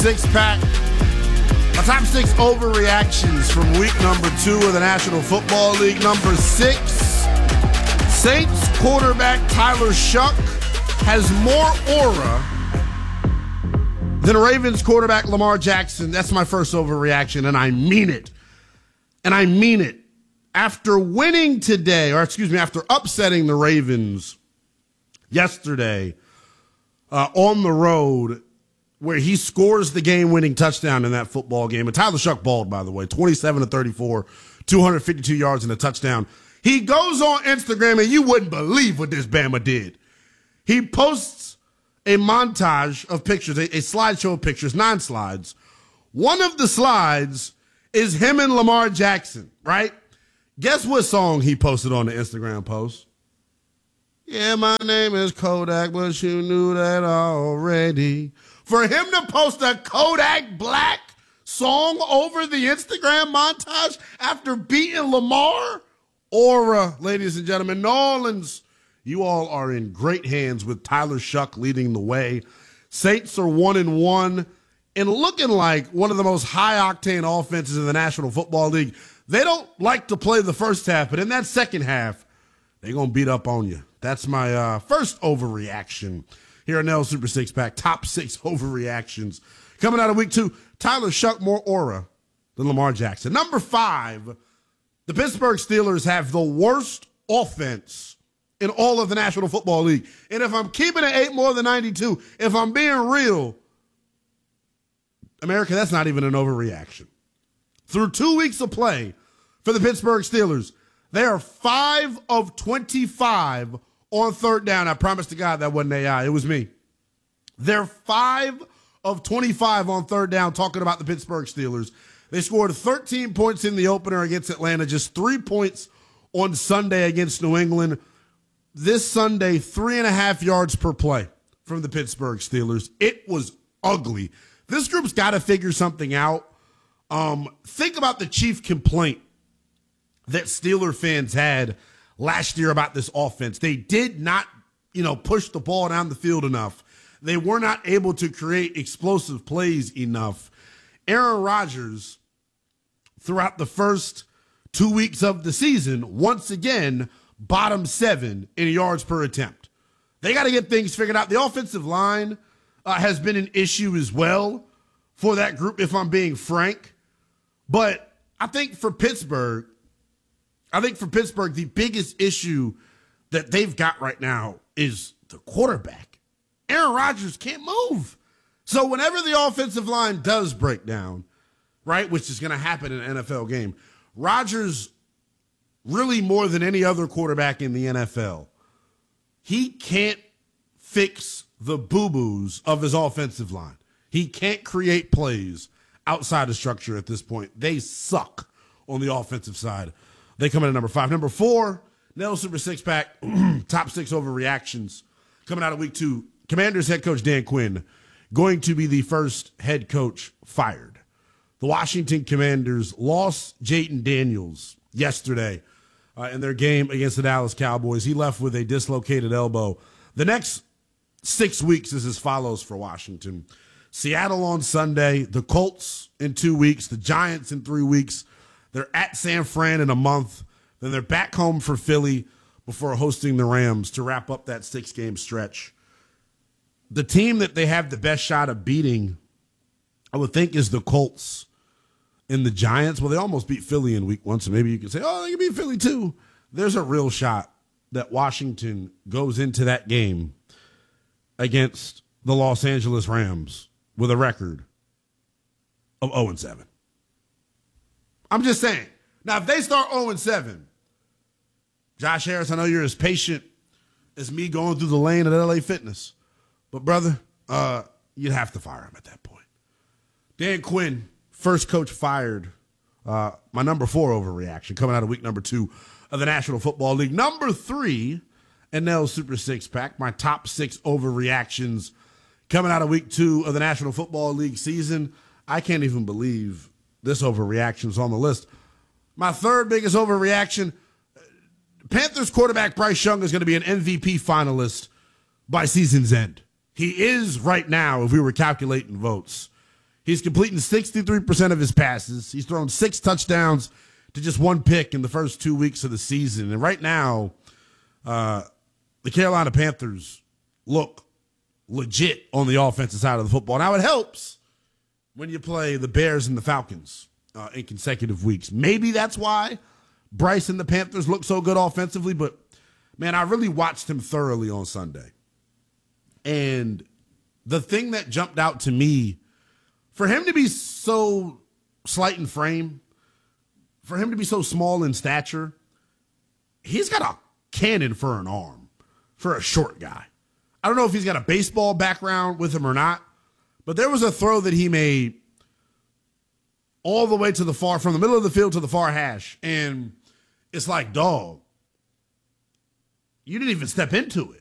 Six pack. My top six overreactions from week number 2 of the National Football League. Number 6, Saints quarterback Tyler Shough has more aura than Ravens quarterback Lamar Jackson. That's my first overreaction, and I mean it. And I mean it. After winning today, after upsetting the Ravens yesterday on the road, where he scores the game-winning touchdown in that football game. And Tyler Shough balled, by the way, 27-34, 252 yards and a touchdown. He goes on Instagram, and you wouldn't believe what this Bama did. He posts a montage of pictures, a slideshow of pictures, 9 slides. One of the slides is him and Lamar Jackson, right? Guess what song he posted on the Instagram post? Yeah, my name is Kodak, but you knew that already. For him to post a Kodak Black song over the Instagram montage after beating Lamar? Aura, ladies and gentlemen. New Orleans, you all are in great hands with Tyler Shough leading the way. Saints are 1-1 and looking like one of the most high-octane offenses in the National Football League. They don't like to play the first half, but in that second half, they're going to beat up on you. That's my first overreaction here on Nell Super Six Pack. Top 6 overreactions. Coming out of week 2, Tyler Shough more aura than Lamar Jackson. Number 5, the Pittsburgh Steelers have the worst offense in all of the National Football League. And if I'm keeping it 8 more than 92, if I'm being real, America, that's not even an overreaction. Through 2 weeks of play for the Pittsburgh Steelers, they are 5 of 25 on third down. I promise to God that wasn't AI. It was me. They're 5 of 25 on third down, talking about the Pittsburgh Steelers. They scored 13 points in the opener against Atlanta, just 3 points on Sunday against New England. This Sunday, 3.5 yards per play from the Pittsburgh Steelers. It was ugly. This group's got to figure something out. Think about the chief complaint that Steeler fans had last year about this offense. They did not, push the ball down the field enough. They were not able to create explosive plays enough. Aaron Rodgers, throughout the first 2 weeks of the season, once again, bottom 7 in yards per attempt. They got to get things figured out. The offensive line has been an issue as well for that group, if I'm being frank. But I think for Pittsburgh, the biggest issue that they've got right now is the quarterback. Aaron Rodgers can't move. So whenever the offensive line does break down, right, which is going to happen in an NFL game, Rodgers, really more than any other quarterback in the NFL, he can't fix the boo-boos of his offensive line. He can't create plays outside of structure at this point. They suck on the offensive side. They come in at number 5. Number 4, Nell Super Six Pack, top 6 overreactions. Coming out of week 2, Commanders head coach Dan Quinn going to be the first head coach fired. The Washington Commanders lost Jayden Daniels yesterday in their game against the Dallas Cowboys. He left with a dislocated elbow. The next 6 weeks is as follows for Washington. Seattle on Sunday, the Colts in 2 weeks, the Giants in 3 weeks. They're at San Fran in a month. Then they're back home for Philly before hosting the Rams to wrap up that 6-game stretch. The team that they have the best shot of beating, I would think, is the Colts and the Giants. Well, they almost beat Philly in week 1, so maybe you can say, oh, they can beat Philly too. There's a real shot that Washington goes into that game against the Los Angeles Rams with a record of 0-7. I'm just saying. Now, if they start 0-7, Josh Harris, I know you're as patient as me going through the lane at LA Fitness. But, brother, you'd have to fire him at that point. Dan Quinn, first coach fired. My number 4 overreaction coming out of week number 2 of the National Football League. Number 3, NL Super Six Pack, my top 6 overreactions coming out of week 2 of the National Football League season. I can't even believe this overreaction is on the list. My third biggest overreaction, Panthers quarterback Bryce Young is going to be an MVP finalist by season's end. He is right now, if we were calculating votes. He's completing 63% of his passes. He's thrown 6 touchdowns to just 1 pick in the first 2 weeks of the season. And right now, the Carolina Panthers look legit on the offensive side of the football. Now, it helps when you play the Bears and the Falcons in consecutive weeks. Maybe that's why Bryce and the Panthers look so good offensively, but, man, I really watched him thoroughly on Sunday. And the thing that jumped out to me, for him to be so slight in frame, for him to be so small in stature, he's got a cannon for an arm for a short guy. I don't know if he's got a baseball background with him or not, but there was a throw that he made all the way to the far, from the middle of the field to the far hash. And it's like, dog, you didn't even step into it.